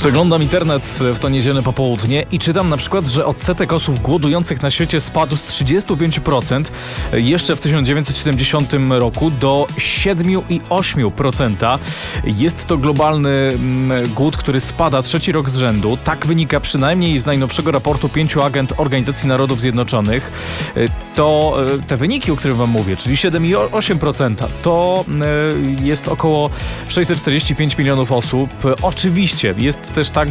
Przeglądam internet w to niedzielne popołudnie i czytam na przykład, że odsetek osób głodujących na świecie spadł z 35% jeszcze w 1970 roku do 7,8%. Jest to globalny głód, który spada trzeci rok z rzędu. Tak wynika przynajmniej z najnowszego raportu 5 agent Organizacji Narodów Zjednoczonych. To te wyniki, o których wam mówię, czyli 7,8%, to jest około 645 milionów osób. Oczywiście jest też tak,